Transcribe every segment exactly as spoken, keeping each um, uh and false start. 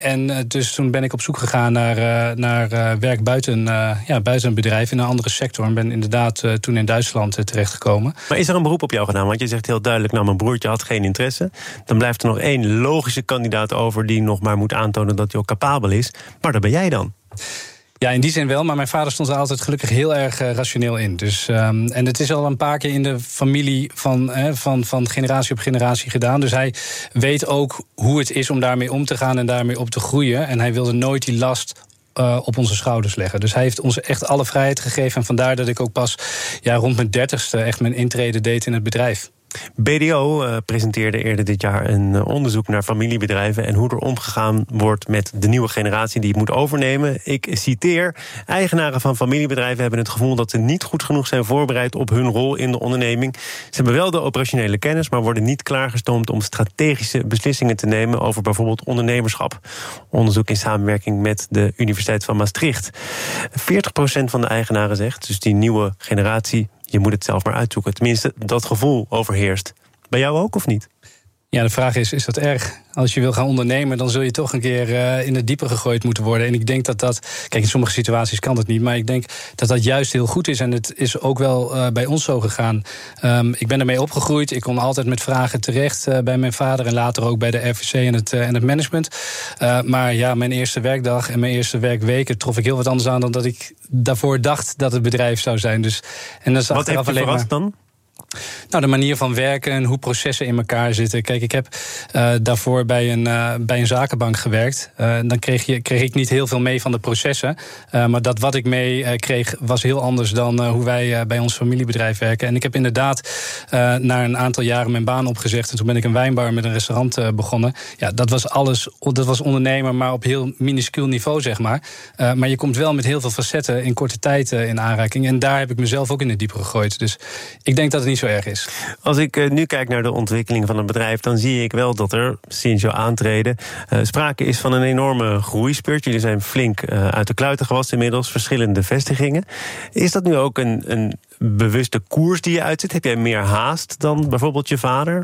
En uh, dus toen ben ik op zoek gegaan naar, uh, naar uh, werk buiten, uh, ja, buiten een bedrijf in een andere sector. En ben inderdaad uh, toen in Duitsland uh, terechtgekomen. Maar is er een beroep op jou gedaan? Want je zegt heel duidelijk, nou, mijn broertje had geen interesse. Dan blijft er nog één logische kandidaat over die nog maar moet aantonen dat hij ook capabel is. Maar dat ben jij dan. Ja, in die zin wel, maar mijn vader stond er altijd gelukkig heel erg uh, rationeel in. Dus, um, en het is al een paar keer in de familie van, eh, van, van generatie op generatie gedaan. Dus hij weet ook hoe het is om daarmee om te gaan en daarmee op te groeien. En hij wilde nooit die last Uh, op onze schouders leggen. Dus hij heeft ons echt alle vrijheid gegeven. En vandaar dat ik ook pas ja, rond mijn dertigste echt mijn intrede deed in het bedrijf. B D O uh, presenteerde eerder dit jaar een uh, onderzoek naar familiebedrijven en hoe er omgegaan wordt met de nieuwe generatie die het moet overnemen. Ik citeer: eigenaren van familiebedrijven hebben het gevoel dat ze niet goed genoeg zijn voorbereid op hun rol in de onderneming. Ze hebben wel de operationele kennis, maar worden niet klaargestoomd om strategische beslissingen te nemen over bijvoorbeeld ondernemerschap. Onderzoek in samenwerking met de Universiteit van Maastricht. veertig procent van de eigenaren zegt, dus die nieuwe generatie, je moet het zelf maar uitzoeken. Tenminste, dat gevoel overheerst. Bij jou ook of niet? Ja, de vraag is, is dat erg? Als je wil gaan ondernemen, dan zul je toch een keer uh, in het diepe gegooid moeten worden. En ik denk dat dat... Kijk, in sommige situaties kan dat niet, maar ik denk dat dat juist heel goed is. En het is ook wel uh, bij ons zo gegaan. Um, ik ben ermee opgegroeid. Ik kon altijd met vragen terecht uh, bij mijn vader en later ook bij de R V C en het, uh, en het management. Uh, maar ja, mijn eerste werkdag en mijn eerste werkweken trof ik heel wat anders aan dan dat ik daarvoor dacht dat het bedrijf zou zijn. Dus, en dat is wat heeft je verrast dan? Nou, de manier van werken en hoe processen in elkaar zitten. Kijk, ik heb uh, daarvoor bij een, uh, bij een zakenbank gewerkt. Uh, dan kreeg, je, kreeg ik niet heel veel mee van de processen. Uh, maar dat wat ik mee uh, kreeg was heel anders dan uh, hoe wij uh, bij ons familiebedrijf werken. En ik heb inderdaad uh, na een aantal jaren mijn baan opgezegd. En toen ben ik een wijnbar met een restaurant uh, begonnen. Ja, dat was alles, dat was ondernemer, maar op heel minuscuul niveau, zeg maar. Uh, maar je komt wel met heel veel facetten in korte tijd uh, in aanraking. En daar heb ik mezelf ook in het diepe gegooid. Dus ik denk dat het niet zo erg is. Als ik uh, nu kijk naar de ontwikkeling van een bedrijf, dan zie ik wel dat er sinds jouw aantreden uh, sprake is van een enorme groeispurt. Jullie zijn flink uh, uit de kluiten gewassen inmiddels, verschillende vestigingen. Is dat nu ook een, een bewuste koers die je uitzet? Heb jij meer haast dan bijvoorbeeld je vader?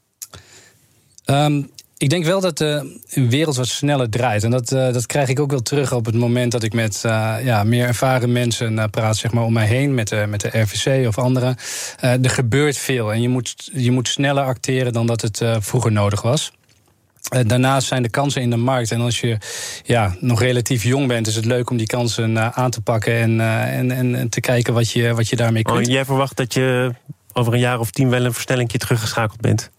Um, Ik denk wel dat de wereld wat sneller draait. En dat, uh, dat krijg ik ook wel terug op het moment dat ik met uh, ja, meer ervaren mensen uh, praat, zeg maar, om mij heen, met de, met de R V C of anderen. Uh, er gebeurt veel en je moet, je moet sneller acteren dan dat het uh, vroeger nodig was. Uh, daarnaast zijn de kansen in de markt. En als je ja, nog relatief jong bent, is het leuk om die kansen uh, aan te pakken en, uh, en, en, en te kijken wat je, wat je daarmee kunt. Oh, jij verwacht dat je over een jaar of tien wel een verstellingje teruggeschakeld bent?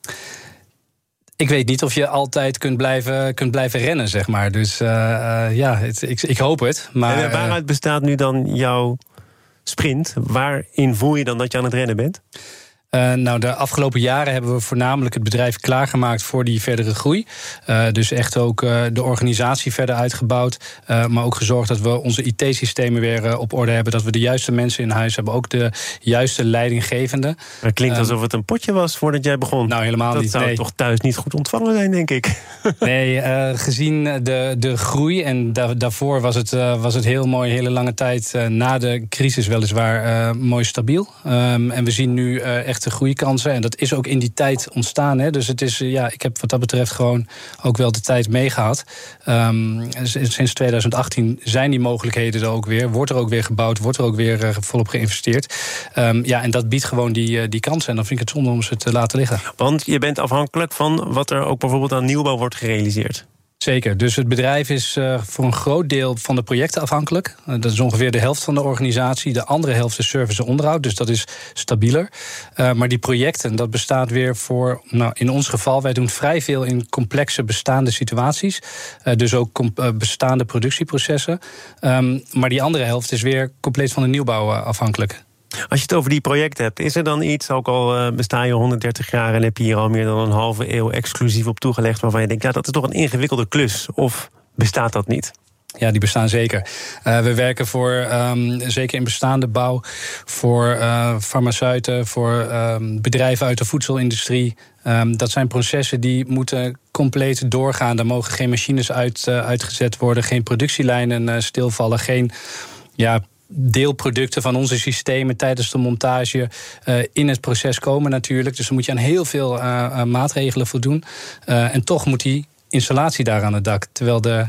Ik weet niet of je altijd kunt blijven, kunt blijven rennen, zeg maar. Dus uh, uh, ja, het, ik, ik hoop het. Maar, en waaruit bestaat nu dan jouw sprint? Waarin voel je dan dat je aan het rennen bent? Uh, nou, de afgelopen jaren hebben we voornamelijk het bedrijf klaargemaakt voor die verdere groei. Uh, dus echt ook uh, de organisatie verder uitgebouwd. Uh, maar ook gezorgd dat we onze I T-systemen weer uh, op orde hebben. Dat we de juiste mensen in huis hebben. Ook de juiste leidinggevende. Het klinkt uh, alsof het een potje was voordat jij begon. Nou, helemaal dat niet. Dat zou nee. toch thuis niet goed ontvangen zijn, denk ik. Nee, uh, gezien de, de groei. En da- daarvoor was het, uh, was het heel mooi, hele lange tijd. Uh, na de crisis weliswaar uh, mooi stabiel. Um, en we zien nu uh, echt de groeikansen. En dat is ook in die tijd ontstaan. Hè. Dus het is, ja, ik heb wat dat betreft gewoon ook wel de tijd meegehad. Um, sinds twintig achttien zijn die mogelijkheden er ook weer. Wordt er ook weer gebouwd, wordt er ook weer uh, volop geïnvesteerd. Um, ja, en dat biedt gewoon die, uh, die kansen. En dan vind ik het zonde om ze te laten liggen. Want je bent afhankelijk van wat er ook bijvoorbeeld aan nieuwbouw wordt gerealiseerd. Zeker, dus het bedrijf is uh, voor een groot deel van de projecten afhankelijk. Uh, dat is ongeveer de helft van de organisatie. De andere helft is service en onderhoud, dus dat is stabieler. Uh, maar die projecten, dat bestaat weer voor, nou, in ons geval, wij doen vrij veel in complexe bestaande situaties. Uh, dus ook com- uh, bestaande productieprocessen. Um, maar die andere helft is weer compleet van de nieuwbouw uh, afhankelijk. Als je het over die projecten hebt, is er dan iets, ook al uh, besta je honderddertig jaar en heb je hier al meer dan een halve eeuw exclusief op toegelegd, waarvan je denkt, ja, dat is toch een ingewikkelde klus? Of bestaat dat niet? Ja, die bestaan zeker. Uh, we werken voor, um, zeker in bestaande bouw, voor uh, farmaceuten, voor um, bedrijven uit de voedselindustrie. Um, dat zijn processen die moeten compleet doorgaan. Daar mogen geen machines uit, uh, uitgezet worden, geen productielijnen uh, stilvallen, geen ja, deelproducten van onze systemen tijdens de montage uh, in het proces komen natuurlijk. Dus dan moet je aan heel veel uh, uh, maatregelen voldoen. Uh, en toch moet die installatie daar aan het dak. Terwijl de